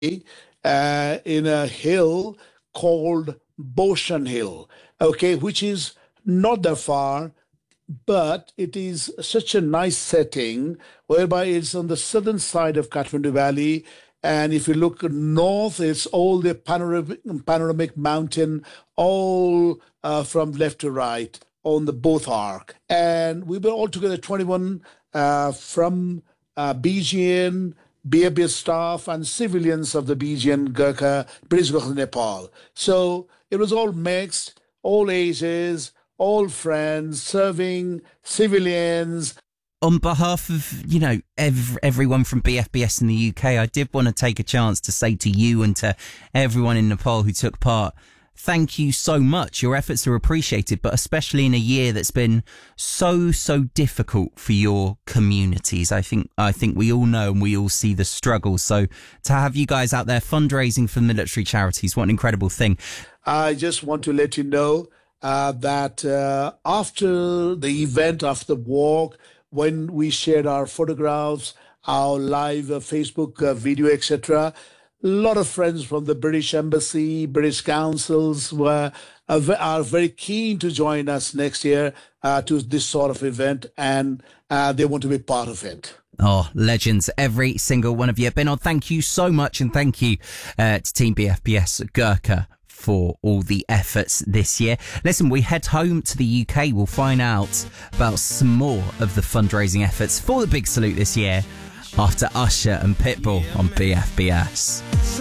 in a hill called Boshan Hill, okay, which is not that far, but it is such a nice setting whereby it's on the southern side of Kathmandu Valley. And if you look north, it's all the panoramic mountain, all from left to right on the both arc. And we were all together 21 from BGN, BFBS staff, and civilians of the BGN Gurkha, British Gurkha Nepal. So it was all mixed, all ages, all friends, serving civilians. On behalf of, everyone from BFBS in the UK, I did want to take a chance to say to you and to everyone in Nepal who took part, thank you so much. Your efforts are appreciated, but especially in a year that's been so difficult for your communities. I think we all know and we all see the struggle. So to have you guys out there fundraising for military charities, what an incredible thing. I just want to let you know that after the event, after the walk, when we shared our photographs, our live Facebook video, etc., a lot of friends from the British Embassy, British councils are very keen to join us next year to this sort of event, and they want to be part of it. Oh, legends, every single one of you. Binod, thank you so much, and thank you to Team BFBS Gurkha for all the efforts this year. Listen, we head home to the UK. We'll find out about some more of the fundraising efforts for the Big Salute this year after Usher and Pitbull on BFBS.